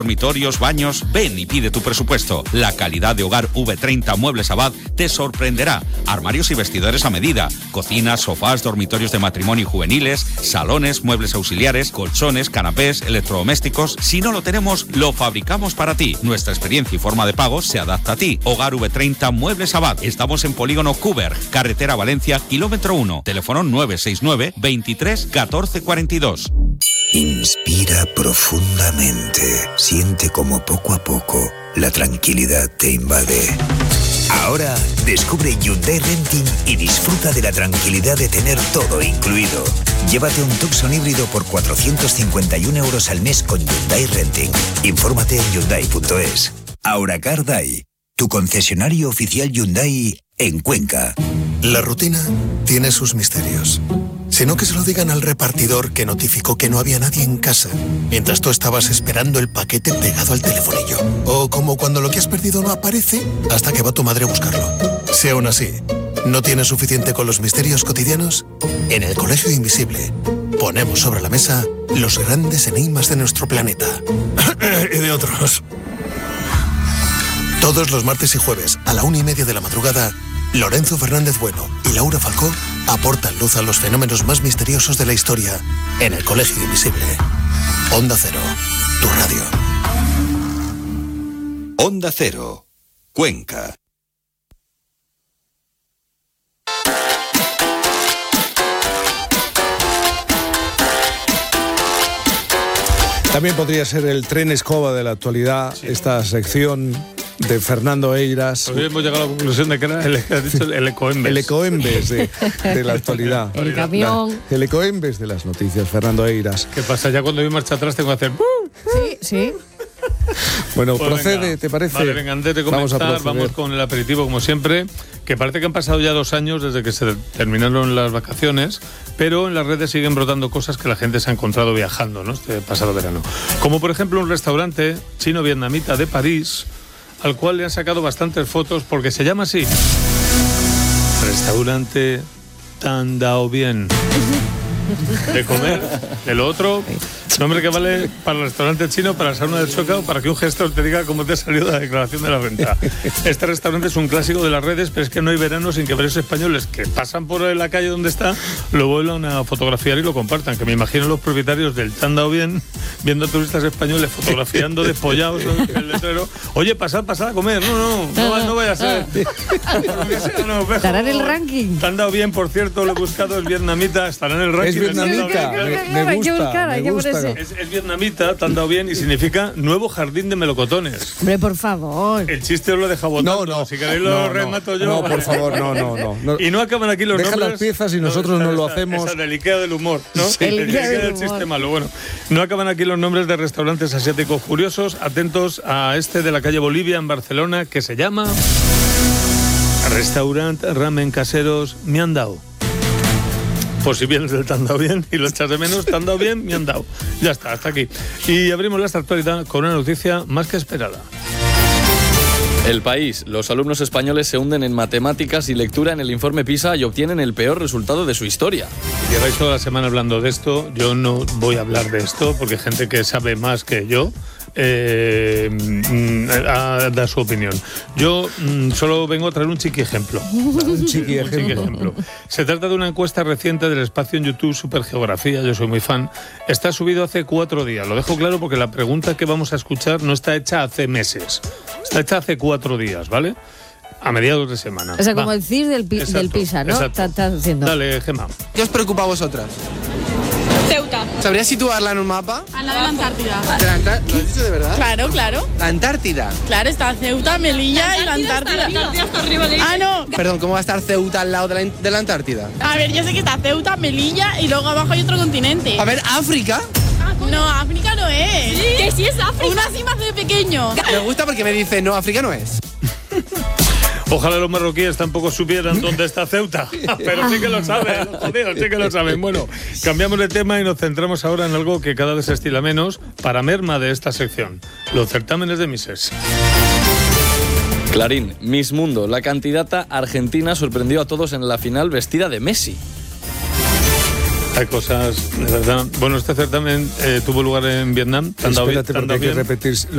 dormitorios, baños. Ven y pide tu presupuesto. La calidad de Hogar V30 Muebles Abad te sorprenderá. Armarios y vestidores a medida, cocinas, sofás, dormitorios de matrimonio y juveniles, salones, muebles auxiliares, colchones, canapés, electrodomésticos. Si no lo tenemos, lo fabricamos para ti. Nuestra experiencia y forma de pago se adapta a ti. Hogar V30 Muebles Abad. Estamos en Polígono Cuber, Carretera Valencia, kilómetro 1. Teléfono 969 23 14 42. Inspira profundamente. Siente como poco a poco la tranquilidad te invade. Ahora descubre Hyundai Renting y disfruta de la tranquilidad de tener todo incluido. Llévate un Tucson híbrido por 451 euros al mes con Hyundai Renting. Infórmate en Hyundai.es. Auracar Day, tu concesionario oficial Hyundai en Cuenca. La rutina tiene sus misterios. Si no, que se lo digan al repartidor que notificó que no había nadie en casa mientras tú estabas esperando el paquete pegado al telefonillo. O como cuando lo que has perdido no aparece hasta que va tu madre a buscarlo. Si aún así no tienes suficiente con los misterios cotidianos, en el Colegio Invisible ponemos sobre la mesa los grandes enigmas de nuestro planeta. Y de otros. Todos los martes y jueves a la 1:30 de la madrugada, Lorenzo Fernández Bueno y Laura Falcó aportan luz a los fenómenos más misteriosos de la historia en el Colegio Invisible. Onda Cero, tu radio. Onda Cero, Cuenca. También podría ser el tren escoba de la actualidad, esta sección de Fernando Eiras. Hoy hemos llegado a la conclusión de que era el Ecoembes. El Ecoembes de la actualidad. El camión. El Ecoembes de las noticias, Fernando Eiras. ¿Qué pasa? Ya cuando voy marcha atrás tengo que hacer... Sí. Bueno, pues procede, venga. ¿te parece? Vale, venga, antes de comenzar, vamos con el aperitivo como siempre, que parece que han pasado ya 2 años desde que se terminaron las vacaciones, pero en las redes siguen brotando cosas que la gente se ha encontrado viajando, ¿no? Este pasado verano. Como por ejemplo un restaurante chino-vietnamita de París, al cual le han sacado bastantes fotos porque se llama así: Restaurante Tan Dao Bien. De comer, de lo otro, nombre que vale para el restaurante chino, para la sauna del Chueca o para que un gestor te diga cómo te ha salido la declaración de la renta. Este restaurante es un clásico de las redes, pero es que no hay verano sin que varios españoles que pasan por la calle donde está lo vuelvan a fotografiar y lo compartan, que me imagino los propietarios del Tan Dao Bien viendo a turistas españoles fotografiando despollados en el letrero. Oye, pasad a comer. No vaya a ser. ¿Estará en el ranking? Tan Dao Bien, por cierto, lo he buscado, es vietnamita, estará en el ranking. Es vietnamita, me gusta. Es vietnamita, Tan Dao Bien, y significa nuevo jardín de melocotones. Hombre, por favor. El chiste os lo he dejado botando. No. Si queréis lo remato yo. No, por favor, no. Y no acaban aquí los Deja nombres. las piezas y nosotros no lo hacemos. Esa del Ikea del humor, ¿no? Sí. El Ikea del chiste humor. malo. Bueno, no acaban aquí los nombres de restaurantes asiáticos curiosos. Atentos a este de la calle Bolivia en Barcelona, que se llama Restaurant Ramen Caseros Miandao. Por si vienes del Tan Dao Bien y lo echas de menos, Tan Dao Bien, Miandao. Ya está, hasta aquí. Y abrimos esta actualidad con una noticia más que esperada. El País. Los alumnos españoles se hunden en matemáticas y lectura en el informe PISA y obtienen el peor resultado de su historia. Lleváis toda la semana hablando de esto. Yo no voy a hablar de esto porque gente que sabe más que yo da su opinión. Yo solo vengo a traer un chiqui ejemplo. Un chiqui ejemplo. Se trata de una encuesta reciente del espacio en YouTube Supergeografía, yo soy muy fan. Está subido hace 4 días. Lo dejo claro porque la pregunta que vamos a escuchar no está hecha hace meses. Está hecha hace 4 días, ¿vale? A mediados de semana. O sea, como el CIR del PISA, ¿no? Exacto. Está haciendo. Dale, Gemma. ¿Qué os preocupa a vosotras? Ceuta. ¿Sabrías situarla en un mapa? Al lado de la Antártida. ¿Lo has dicho de verdad? Claro. La Antártida. Claro, está Ceuta, Melilla y la Antártida. Está arriba de no. Perdón, ¿cómo va a estar Ceuta al lado de la Antártida? A ver, yo sé que está Ceuta, Melilla y luego abajo hay otro continente. A ver, ¿África? No, África no es. ¿Sí? Que sí es África. Una cima de pequeño. Me gusta porque me dice, no, África no es. Ojalá los marroquíes tampoco supieran dónde está Ceuta, pero sí que lo saben, sí que lo saben. Bueno, cambiamos de tema y nos centramos ahora en algo que cada vez se estila menos para merma de esta sección, los certámenes de Misses. Clarín, Miss Mundo. La candidata argentina sorprendió a todos en la final vestida de Messi. Hay cosas, de verdad. Bueno, este certamen tuvo lugar en Vietnam. Espérate, porque hay que repetir.